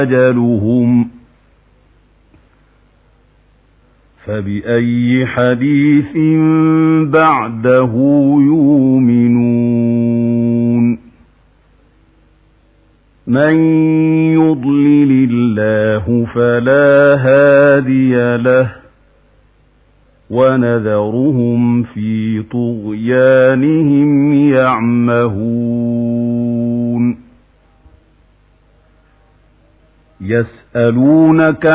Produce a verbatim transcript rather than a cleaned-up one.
أجلهم فبأي حديث بعده يؤمنون من يضلل الله فلا هادي له ونذرهم في طغيانهم يعمهون يسألونك